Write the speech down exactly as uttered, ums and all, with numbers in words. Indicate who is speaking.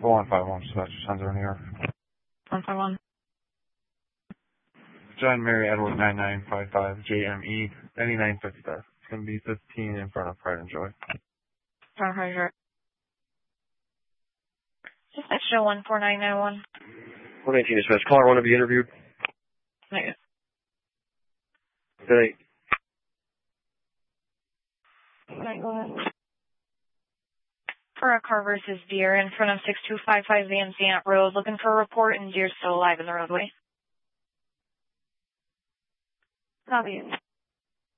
Speaker 1: one five one, dispatch, Sensor, New York.
Speaker 2: one five one.
Speaker 1: John Mary Edward nine nine five five J M E ninety-nine fifty. It's going to be fifteen in front of Pride and Joy.
Speaker 2: Front of Pride and Joy. Dispatch show one four nine nine one.
Speaker 3: one nineteen dispatch. Caller want to be interviewed?
Speaker 2: Negative.
Speaker 3: Good night.
Speaker 2: Good night, go ahead. For a car versus Deer in front of six two five five V M C Ant Road, looking for a report and Deer's still alive in the roadway. Copy.